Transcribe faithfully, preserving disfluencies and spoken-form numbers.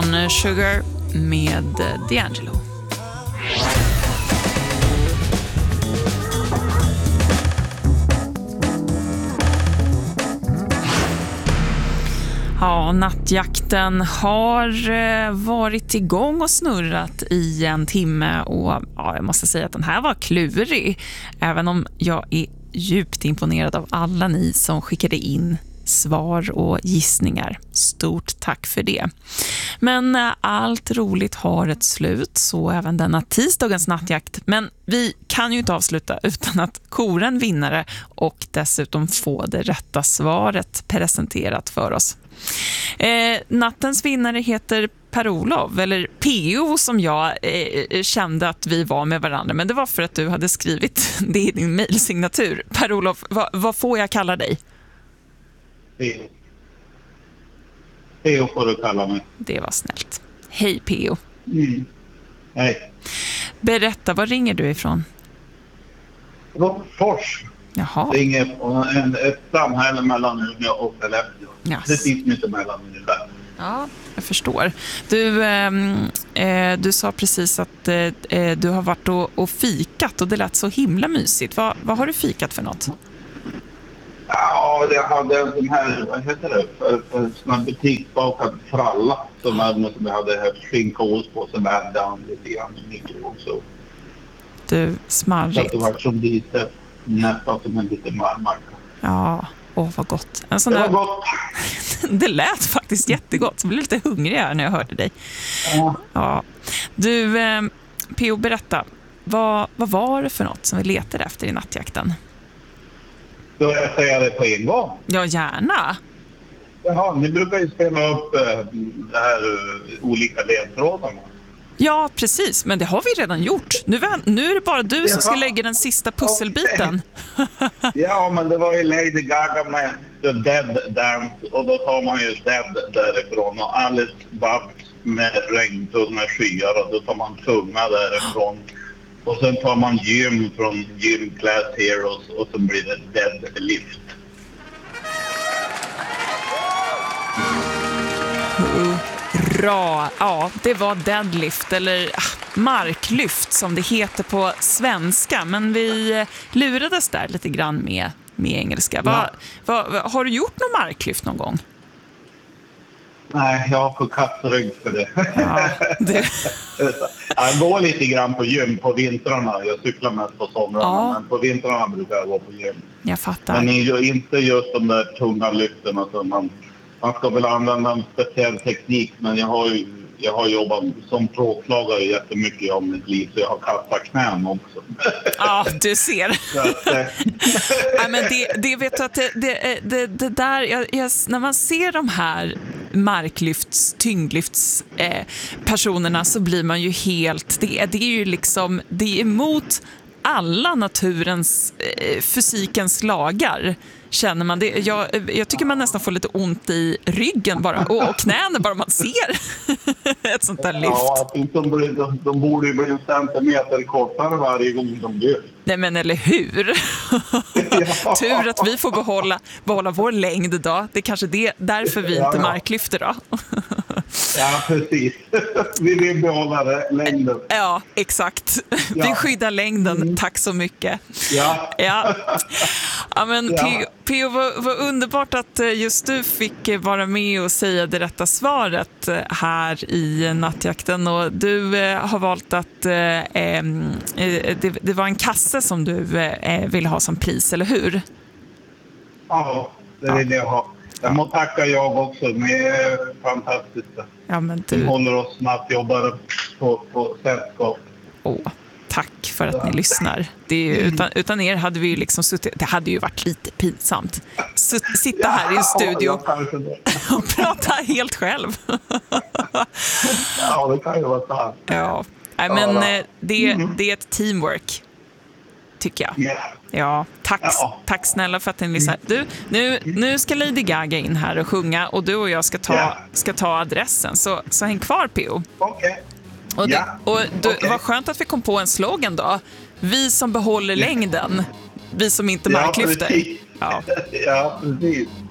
Brown Sugar med D'Angelo. Ja, nattjakten har varit igång och snurrat i en timme och ja, jag måste säga att den här var klurig. Även om jag är djupt imponerad av alla ni som skickade in svar och gissningar. Stort tack för det. Men allt roligt har ett slut, så även denna tisdagens nattjakt. Men vi kan ju inte avsluta utan att kora en vinnare och dessutom få det rätta svaret presenterat för oss. Eh, nattens vinnare heter Per-Olof, eller P O som jag eh, kände att vi var med varandra. Men det var för att du hade skrivit det i din mejlsignatur. Per-Olof, vad, vad får jag kalla dig? P O. P O får du kalla mig. Det var snällt. Hej P O. Mm. Hej. Berätta, var ringer du ifrån? Fors. Jaha. Ringer från en, ett samhälle mellan Umeå och Skellefteå. Yes. Det finns inte mellan ungefär. Ja, jag förstår. Du, eh, du sa precis att eh, du har varit och, och fikat och det lät så himla mysigt. Va, vad har du fikat för något? Ja, jag hade en sån här, vad heter det, för, för sån här butiksbakad fralla som, är, som jag hade här skinka och ost på, som värde an lite grann i mikron. Så. Du, Så smarrigt. att det var som lite, nästan som en liten marmacka. Ja, åh vad gott. En sån Det var där... gott. Det lät faktiskt jättegott. Så jag blev lite hungrig här när jag hörde dig. Ja. Ja. Du, eh, P O, berätta. Vad, vad var det för något som vi letade efter i nattjakten? Då jag säga det på en gång. Ja, gärna. Jaha, ni brukar ju spela upp äh, det här äh, olika ledtrådarna. Ja, precis. Men det har vi redan gjort. Nu, nu är det bara du som ska lägga den sista pusselbiten. Okay. Ja, men det var ju Lady Gaga med The Dead Dance. Och då tar man ju Dead därifrån. Och Alice Babs med Regntunga skyar. Och då tar man Tunga därifrån. Och sen tar man Gym från Gym Class Heroes. Och sen blir det Dead Lift. Bra. Ja, det var deadlift eller ah, marklyft som det heter på svenska. Men vi lurades där lite grann med, med engelska. Va, va, va, har du gjort någon marklyft någon gång? Nej, jag har för kattrygg för det. Ja, det... Jag går lite grann på gym på vintrarna. Jag cyklar mest på somrarna, ja. Men på vintrarna brukar jag gå på gym. Jag fattar. Men inte just de där tunga lyften. Alltså man, man ska väl använda en speciell teknik, men jag har ju jag har jobbat som plåtslagare jättemycket om mitt liv, så jag har kastat knän också. Ja, du ser. Ja, men det, det vet du att det, det, det, det där, jag, jag, när man ser de här marklyfts, tyngdlyfts eh, personerna så blir man ju helt, det, det är ju liksom, det är emot alla naturens, eh, fysikens lagar. Känner man det? Jag, jag tycker man nästan får lite ont i ryggen bara. Och, och knäna bara man ser ett sånt där lyft. Ja, de, de, de borde ju bli en centimeter kortare varje gång de lyft. Nej, men eller hur? Ja. Tur att vi får behålla, behålla vår längd idag. Det är kanske det, därför vi inte ja, ja. marklyfter då. Ja, precis. Vi vill behålla längden. Ja, exakt. Ja. Vi skyddar längden. Mm. Tack så mycket. Ja. Ja, ja men ja. P O, vad, vad underbart att just du fick vara med och säga det rätta svaret här i nattjakten. Och du eh, har valt att eh, eh, det, det var en kasse som du eh, ville ha som pris, eller hur? Ja, det vill jag ha. Jag må tacka jag också. Ni är fantastiska. Ja, men du... Vi håller oss nattjobbare på, på sällskap. Åh, tack för att ja. ni lyssnar. Det är ju, utan, utan er hade vi ju liksom suttit... Det hade ju varit lite pinsamt. S- sitta här i en studio och prata helt själv. Ja, det kan ju vara sant. Ja, Nej, men ja, det, mm. det är ett teamwork, tycker jag. Yeah. Ja, tack, ja. tack snälla för att ni lyssnar. Du, nu, nu ska Lady Gaga in här och sjunga och du och jag ska ta, yeah. ska ta adressen. Så, så häng kvar, P O. Okej. Okay. Och, yeah. och du, okay. vad skönt att vi kom på en slogan då. Vi som behåller yeah. längden. Vi som inte marklyfter. Ja, precis. Ja. Ja, precis.